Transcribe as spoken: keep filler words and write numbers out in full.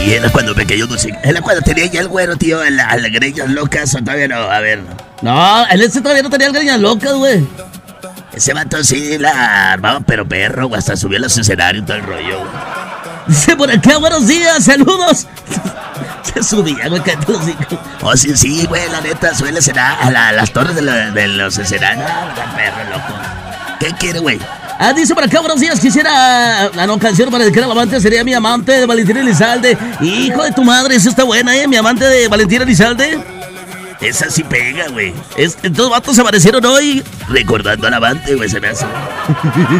Sí, era cuando pequeño música. Era cuando tenía ya el güero, tío, a las greñas locas, o todavía no, a ver. No, él ese todavía no tenía greñas locas, güey. Ese vato sí la armaba, pero perro, güey, hasta subió a los escenarios y todo el rollo, güey. Dice por acá, buenos días, saludos. Se subía, güey, cállate los hijos. Oh, sí, sí, güey, la neta, suele ser a, la, a las torres de, la, de los escenarios. Ah, perro, loco. ¿Qué quiere, güey? Ah, dice por acá, buenos días, quisiera la no canción para dedicar al amante, sería Mi Amante de Valentina Elizalde. Hijo de tu madre, esa está buena, ¿eh? Mi Amante de Valentina Elizalde. Esa sí pega, güey. Estos vatos se aparecieron hoy. Recordando al amante, güey, se me hace.